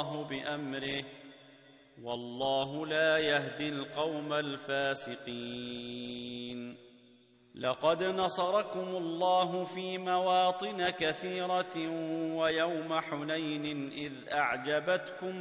الله بأمره، والله لا يهدي القوم الفاسقين. لقد نصركم الله في مواطن كثيرة ويوم حنين إذ أعجبتكم